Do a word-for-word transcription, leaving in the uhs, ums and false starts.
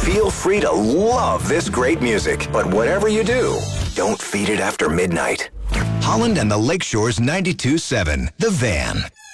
Feel free to love this great music, but whatever you do, don't feed it after midnight. Holland and the Lakeshore's ninety-two point seven, The Van.